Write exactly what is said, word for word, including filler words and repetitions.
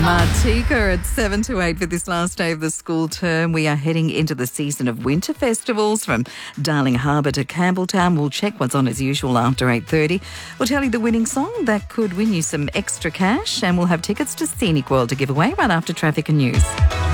Martika at seven to eight for this last day of the school term. We are heading into the season of winter festivals from Darling Harbour to Campbelltown. We'll check what's on as usual after eight thirty. We'll tell you the winning song that could win you some extra cash, and we'll have tickets to Scenic World to give away right after traffic and news.